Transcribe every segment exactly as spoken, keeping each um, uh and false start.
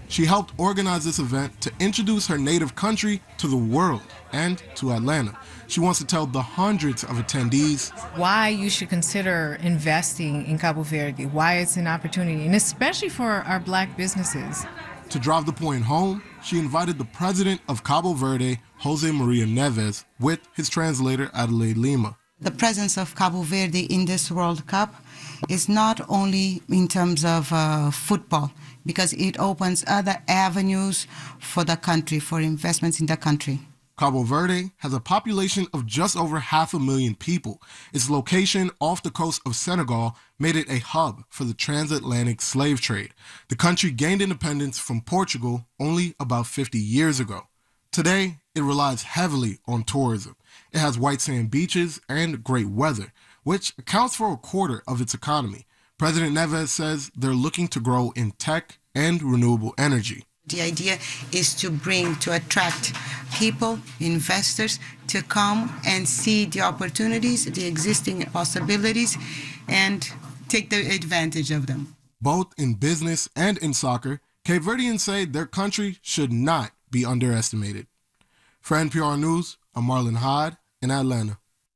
She helped organize this event to introduce her native country to the world and to Atlanta. She wants to tell the hundreds of attendees why you should consider investing in Cabo Verde, why it's an opportunity, and especially for our black businesses. To drive the point home, she invited the president of Cabo Verde, Jose Maria Neves, with his translator, Adelaide Lima. The presence of Cabo Verde in this World Cup is not only in terms of uh, football, because it opens other avenues for the country, for investments in the country. Cabo Verde has a population of just over half a million people. Its location off the coast of Senegal made it a hub for the transatlantic slave trade. The country gained independence from Portugal only about fifty years ago. Today, it relies heavily on tourism. It has white sand beaches and great weather, which accounts for a quarter of its economy. President Neves says they're looking to grow in tech and renewable energy. The idea is to bring, to attract people, investors, to come and see the opportunities, the existing possibilities, and take the advantage of them. Both in business and in soccer, Cape Verdeans say their country should not be underestimated. For N P R News, I'm Marlon Hyde in Atlanta.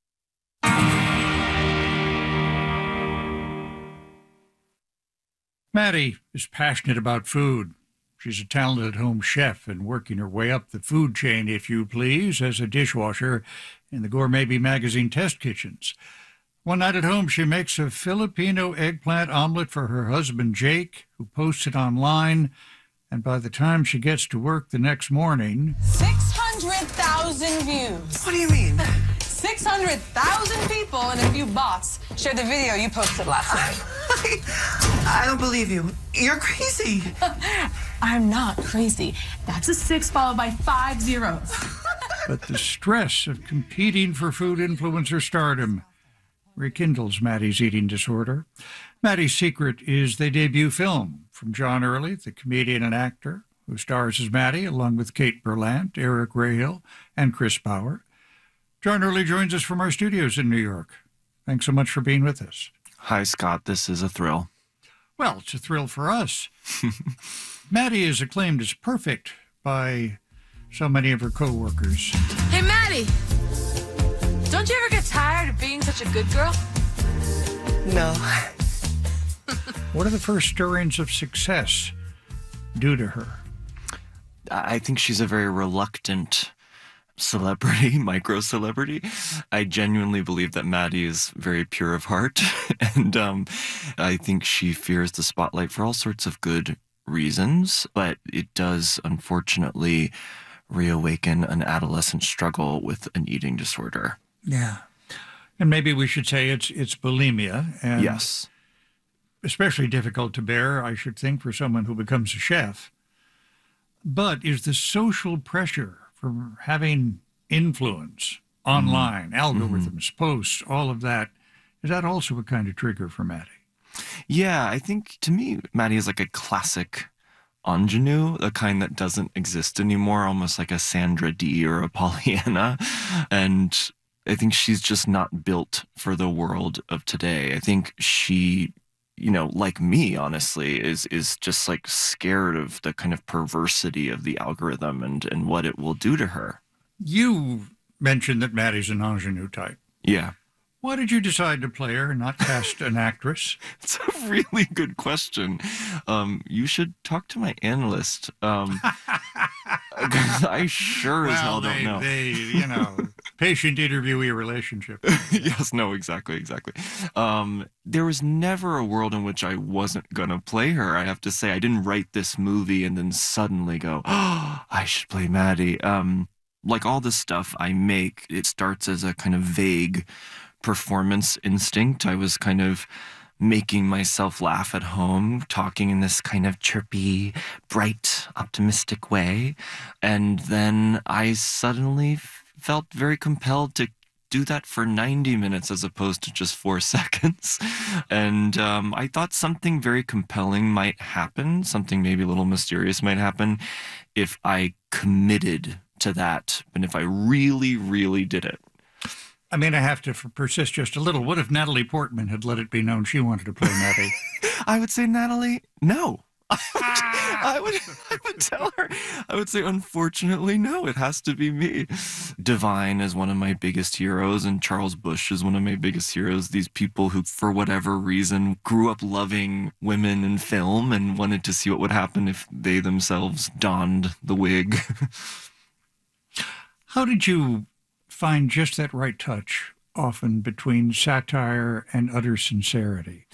Maddie is passionate about food. She's a talented home chef and working her way up the food chain, if you please, as a dishwasher in the Gourmet Bee magazine test kitchens. One night at home, she makes a Filipino eggplant omelet for her husband, Jake, who posts it online. And by the time she gets to work the next morning... six hundred thousand views. What do you mean? six hundred thousand people and a few bots shared the video you posted last night. I, I don't believe you. You're crazy. I'm not crazy. That's a six followed by five zeros. But the stress of competing for food influencer stardom rekindles Maddie's eating disorder. Maddie's secret is the debut film from John Early, the comedian and actor, who stars as Maddie, along with Kate Berlant, Eric Rahill, and Chris Bauer. John Early joins us from our studios in New York. Thanks so much for being with us. Hi, Scott. This is a thrill. Well, it's a thrill for us. Maddie is acclaimed as perfect by so many of her co-workers. Hey, Maddie, don't you ever get tired of being such a good girl? No. What are the first stirrings of success due to her? I think she's a very reluctant celebrity, micro-celebrity. I genuinely believe that Maddie is very pure of heart, and um, I think she fears the spotlight for all sorts of good reasons, but it does, unfortunately, reawaken an adolescent struggle with an eating disorder. Yeah. And maybe we should say it's it's bulimia. And yes. Especially difficult to bear, I should think, for someone who becomes a chef. But is the social pressure from having influence online, mm-hmm. algorithms, mm-hmm. posts, all of that, is that also a kind of trigger for Maddie? Yeah, I think to me, Maddie is like a classic ingenue, a kind that doesn't exist anymore, almost like a Sandra Dee or a Pollyanna. And I think she's just not built for the world of today. I think she, you know, like me, honestly, is is just like scared of the kind of perversity of the algorithm and, and what it will do to her. You mentioned that Maddie's an ingenue type. Yeah. Why did you decide to play her and not cast an actress? It's a really good question. Um, you should talk to my analyst. Um, I sure well, as hell they, don't know. They, you know, patient interviewee relationship. Yes, no, exactly, exactly. Um, there was never a world in which I wasn't going to play her. I have to say, I didn't write this movie and then suddenly go, oh, I should play Maddie. Um, like all the stuff I make, it starts as a kind of vague performance instinct. I was kind of making myself laugh at home, talking in this kind of chirpy, bright, optimistic way. And then I suddenly felt very compelled to do that for ninety minutes as opposed to just four seconds. And um, I thought something very compelling might happen, something maybe a little mysterious might happen if I committed to that, and if I really, really did it. I mean, I have to persist just a little. What if Natalie Portman had let it be known she wanted to play Maddie? I would say, Natalie, no. I would, I would tell her, I would say, unfortunately, no, it has to be me. Divine is one of my biggest heroes, and Charles Busch is one of my biggest heroes. These people who, for whatever reason, grew up loving women in film and wanted to see what would happen if they themselves donned the wig. How did you find just that right touch, often between satire and utter sincerity?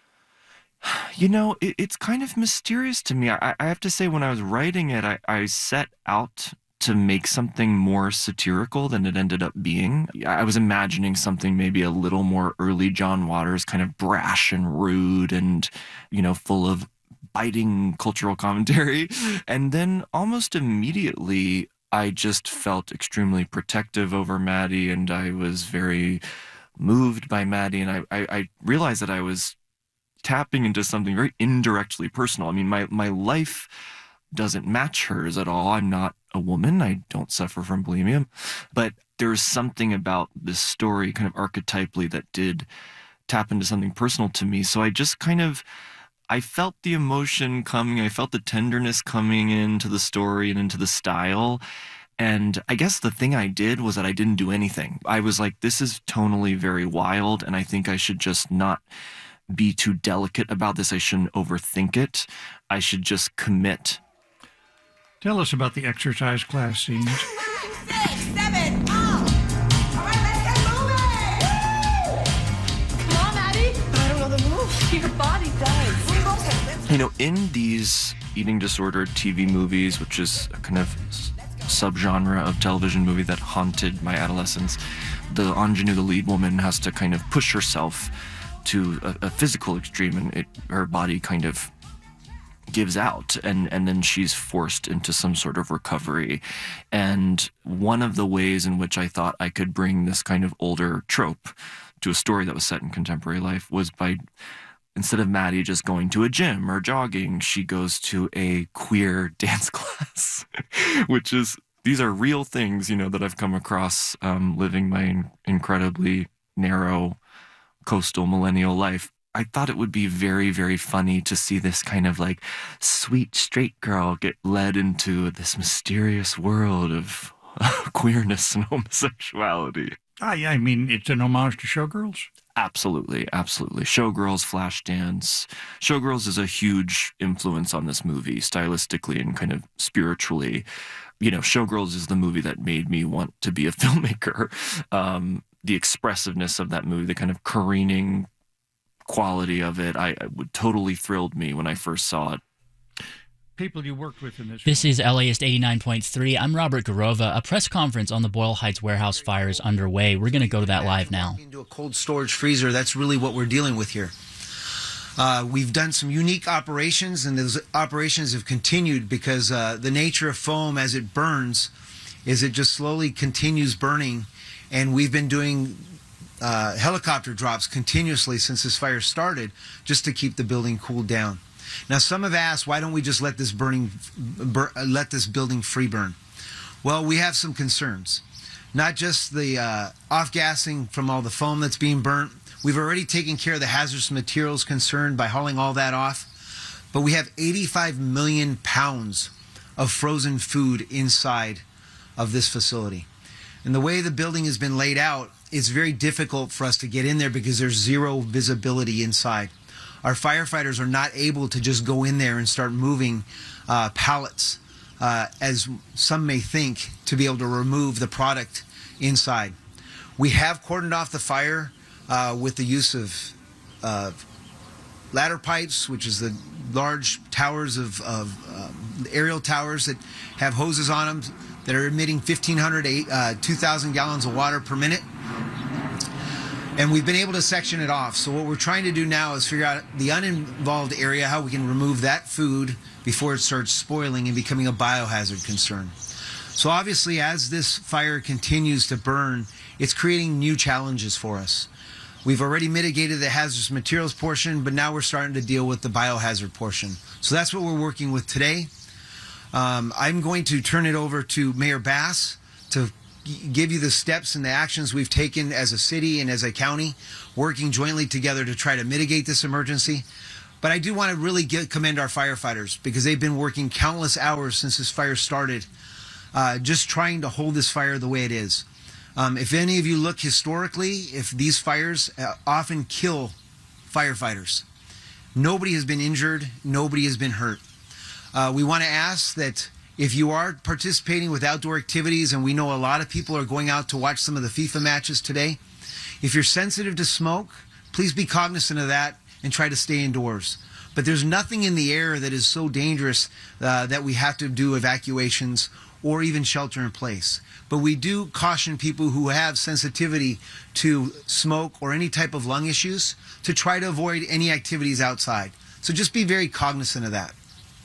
You know, it, it's kind of mysterious to me. I, I have to say, when I was writing it, I, I set out to make something more satirical than it ended up being. I was imagining something maybe a little more early John Waters, kind of brash and rude and, you know, full of biting cultural commentary. And then almost immediately, I just felt extremely protective over Maddie, and I was very moved by Maddie. And I, I, I realized that I was tapping into something very indirectly personal. I mean, my, my life doesn't match hers at all. I'm not a woman. I don't suffer from bulimia. But there's something about this story kind of archetypally that did tap into something personal to me. So I just kind of, I felt the emotion coming. I felt the tenderness coming into the story and into the style. And I guess the thing I did was that I didn't do anything. I was like, this is tonally very wild, and I think I should just not be too delicate about this. I shouldn't overthink it. I should just commit. Tell us about the exercise class scenes. Six, seven, all. All right, let's get moving. Come on, Maddie. I don't know the move. Your body does. You know, in these eating disorder T V movies, which is a kind of subgenre of television movie that haunted my adolescence, the ingenue, the lead woman, has to kind of push herself to a, a physical extreme, and it, her body kind of gives out, and, and then she's forced into some sort of recovery. And one of the ways in which I thought I could bring this kind of older trope to a story that was set in contemporary life was by, instead of Maddie just going to a gym or jogging, she goes to a queer dance class, which is, these are real things, you know, that I've come across um, living my in- incredibly narrow coastal millennial life. I thought it would be very, very funny to see this kind of like sweet straight girl get led into this mysterious world of queerness and homosexuality. I, I mean, it's an homage to Showgirls? Absolutely, absolutely. Showgirls, Flashdance. Showgirls is a huge influence on this movie, stylistically and kind of spiritually. You know, Showgirls is the movie that made me want to be a filmmaker. Um, the expressiveness of that movie, the kind of careening quality of it, I, I would totally thrilled me when I first saw it. People you worked with in this. This is L A ist eighty-nine point three. I'm Robert Garova. A press conference on the Boyle Heights warehouse fire is underway. We're going to go to that live now. Into a cold storage freezer, that's really what we're dealing with here. Uh, we've done some unique operations, and those operations have continued because uh, the nature of foam as it burns is it just slowly continues burning. And we've been doing uh, helicopter drops continuously since this fire started just to keep the building cooled down. Now, some have asked, why don't we just let this burning, bur let this building free burn? Well, we have some concerns. Not just the uh, off-gassing from all the foam that's being burnt. We've already taken care of the hazardous materials concern by hauling all that off. But we have eighty-five million pounds of frozen food inside of this facility. And the way the building has been laid out, it's very difficult for us to get in there because there's zero visibility inside. Our firefighters are not able to just go in there and start moving uh, pallets, uh, as some may think, to be able to remove the product inside. We have cordoned off the fire uh, with the use of uh, ladder pipes, which is the large towers of, of uh, aerial towers that have hoses on them that are emitting fifteen hundred, uh, two thousand gallons of water per minute. And we've been able to section it off. So what we're trying to do now is figure out the uninvolved area, how we can remove that food before it starts spoiling and becoming a biohazard concern. So obviously, as this fire continues to burn, it's creating new challenges for us. We've already mitigated the hazardous materials portion, but now we're starting to deal with the biohazard portion. So that's what we're working with today. Um, I'm going to turn it over to Mayor Bass to give you the steps and the actions we've taken as a city and as a county, working jointly together to try to mitigate this emergency. But But I do want to really get, commend our firefighters because they've been working countless hours since this fire started, uh, just trying to hold this fire the way it is. Um, if any of you look historically, if these fires uh, often kill firefighters. Nobody has been injured. Nobody has been hurt. Uh, we want to ask that if you are participating with outdoor activities, and we know a lot of people are going out to watch some of the FIFA matches today, if you're sensitive to smoke, please be cognizant of that and try to stay indoors. But there's nothing in the air that is so dangerous uh, that we have to do evacuations or even shelter in place. But we do caution people who have sensitivity to smoke or any type of lung issues to try to avoid any activities outside. So just be very cognizant of that.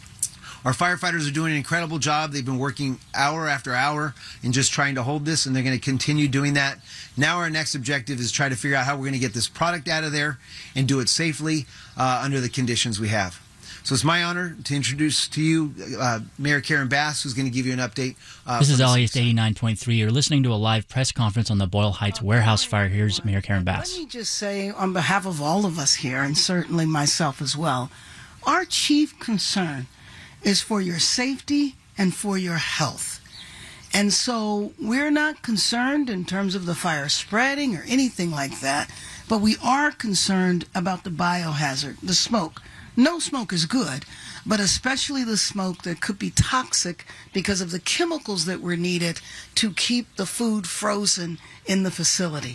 Our firefighters are doing an incredible job. They've been working hour after hour and just trying to hold this, and they're going to continue doing that. Now our next objective is try to figure out how we're going to get this product out of there and do it safely uh, under the conditions we have. So it's my honor to introduce to you uh, Mayor Karen Bass, who's going to give you an update. Uh, this is L A S eighty-nine point three. You're listening to a live press conference on the Boyle Heights warehouse fire. Here's Mayor Karen Bass. Let me just say, on behalf of all of us here, and certainly myself as well, our chief concern is for your safety and for your health. And so we're not concerned in terms of the fire spreading or anything like that, but we are concerned about the biohazard, the smoke. No smoke is good, but especially the smoke that could be toxic because of the chemicals that were needed to keep the food frozen in the facility.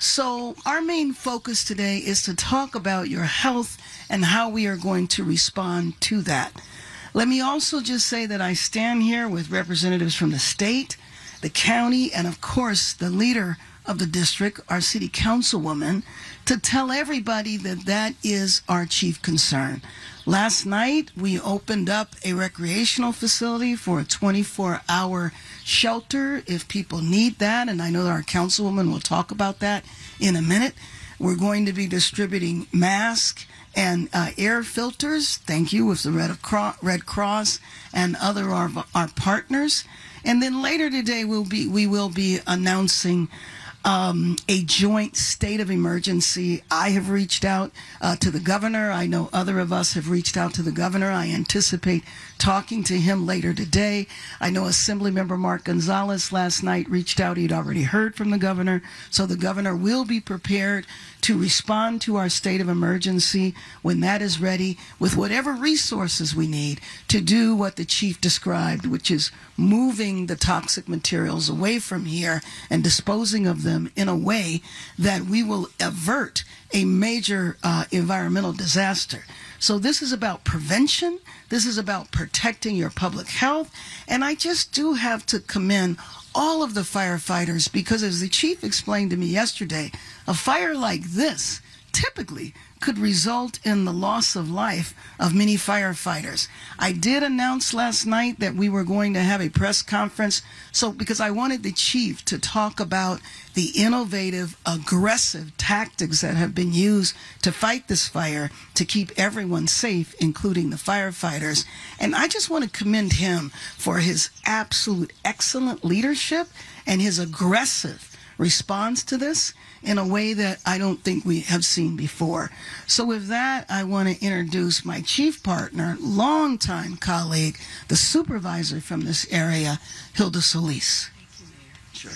So our main focus today is to talk about your health and how we are going to respond to that. Let me also just say that I stand here with representatives from the state, the county, and of course the leader of the district, our city councilwoman, to tell everybody that that is our chief concern. Last night, we opened up a recreational facility for a twenty-four hour shelter if people need that, and I know that our councilwoman will talk about that in a minute. We're going to be distributing masks and uh, air filters, thank you, with the Red, Cro- Red Cross and other our, our partners. And then later today, we'll be, we will be announcing Um, a joint state of emergency. I have reached out uh, to the governor. I know other of us have reached out to the governor. I anticipate talking to him later today. I know Assemblymember Mark Gonzalez last night reached out. He'd already heard from the governor. So the governor will be prepared to respond to our state of emergency when that is ready with whatever resources we need to do what the chief described, which is moving the toxic materials away from here and disposing of them in a way that we will avert a major uh, environmental disaster. So this is about prevention. This is about protecting your public health. And I just do have to commend all of the firefighters because, as the chief explained to me yesterday, a fire like this typically could result in the loss of life of many firefighters. I did announce last night that we were going to have a press conference, so because I wanted the chief to talk about the innovative, aggressive tactics that have been used to fight this fire to keep everyone safe, including the firefighters. And I just want to commend him for his absolute excellent leadership and his aggressive response to this in a way that I don't think we have seen before. So with that, I want to introduce my chief partner, longtime colleague, the supervisor from this area, Hilda Solis. Sure.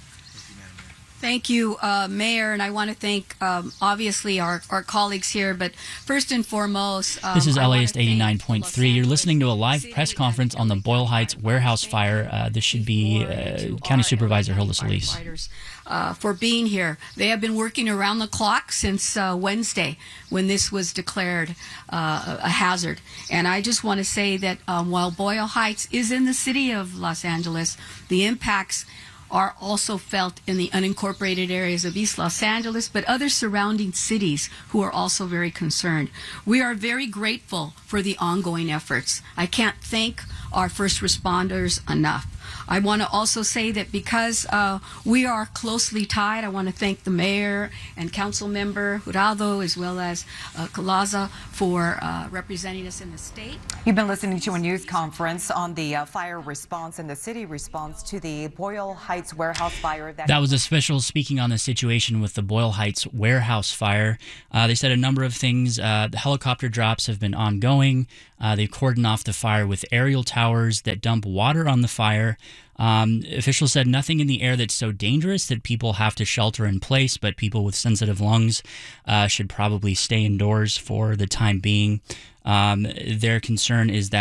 Thank you, uh, Mayor, and I want to thank, um, obviously, our, our colleagues here, but first and foremost... Um, this is L A S eighty-nine point three. You're listening to a live press conference on the Boyle Heights warehouse fire. Uh, this should be uh, County Supervisor Hilda Solis. Uh, for being here. They have been working around the clock since uh, Wednesday when this was declared uh, a hazard. And I just want to say that um, while Boyle Heights is in the city of Los Angeles, the impacts are also felt in the unincorporated areas of East Los Angeles, but other surrounding cities who are also very concerned. We are very grateful for the ongoing efforts. I can't thank our first responders enough. I want to also say that because uh, we are closely tied, I want to thank the mayor and council member Jurado as well as uh, Colaza for uh, representing us in the state. You've been listening to a news conference on the uh, fire response and the city response to the Boyle Heights warehouse fire. That, that was officials speaking on the situation with the Boyle Heights warehouse fire. Uh, they said a number of things. Uh, the helicopter drops have been ongoing. Uh, they cordoned off the fire with aerial towers that dump water on the fire. Um, officials said nothing in the air that's so dangerous that people have to shelter in place, but people with sensitive lungs uh, should probably stay indoors for the time being. Um, their concern is that